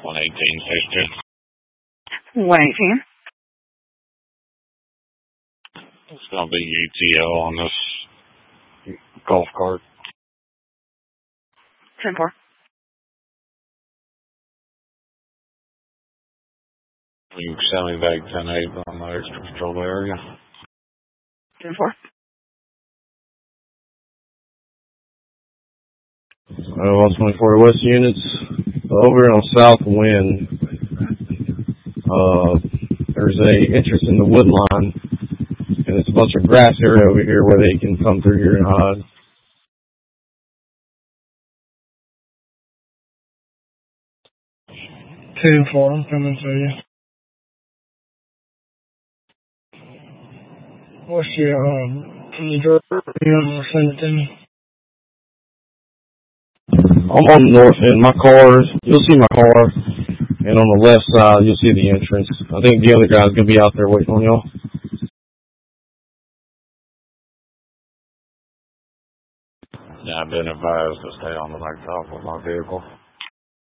11860. 118. It's going to be UTL on this golf cart. 10-4. You can send me back 10-8 on the extra patrol area. 10-4. 124 West units over on Southwind. There's a entrance in the wood line, and it's a bunch of grass area over here where they can come through here and hide. Two for them coming to you. What's your driver? You want to send it to me? I'm on the north end. My cars, you'll see my car, and on the left side, you'll see the entrance. I think the other guy's going to be out there waiting on y'all. Yeah, I've been advised to stay on the back top of my vehicle.